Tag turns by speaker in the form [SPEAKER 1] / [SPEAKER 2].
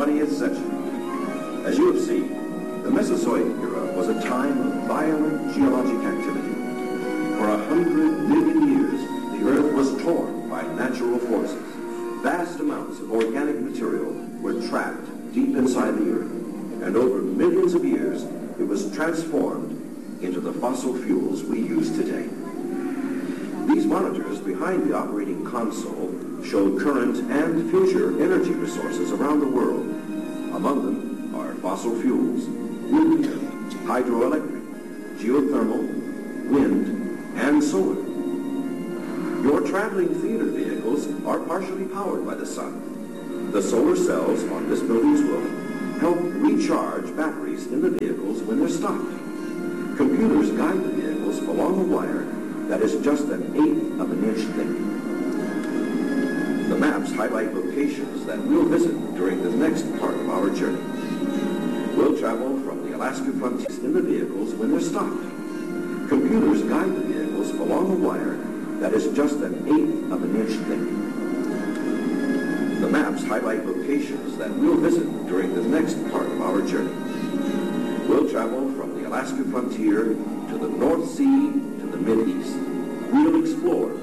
[SPEAKER 1] 20th century. As you have seen, the Mesozoic era was a time of violent geologic activity. For 100 million years, the Earth was torn by natural forces. Vast amounts of organic material were trapped deep inside the Earth, and over millions of years, it was transformed into the fossil fuels we use today. These monitors behind the operating console show current and future energy resources around the world. Among them are fossil fuels, nuclear, hydroelectric, geothermal, wind, and solar. Your traveling theater vehicles are partially powered by the sun. The solar cells on this building's roof help recharge batteries in the vehicles when they're stopped. Computers guide the vehicles along a wire that is just an eighth of an inch thick. The maps highlight locations that we'll visit during the next part of our journey. We'll travel from the Alaska frontiers in the vehicles when they're stopped. Computers guide the vehicles along a wire that is just an eighth of an inch thick. The maps highlight locations that we'll visit during the next part of our journey. We'll travel from the Alaska frontier to the North Sea to the Mideast. We'll explore